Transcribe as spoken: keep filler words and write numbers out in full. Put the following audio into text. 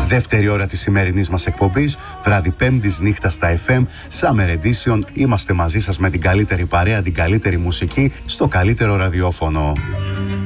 Δεύτερη ώρα της σημερινής μας εκπομπής, βράδυ Πέμπτης νύχτα στα εφ εμ, Summer Edition. Είμαστε μαζί σας με την καλύτερη παρέα, την καλύτερη μουσική, στο καλύτερο ραδιόφωνο.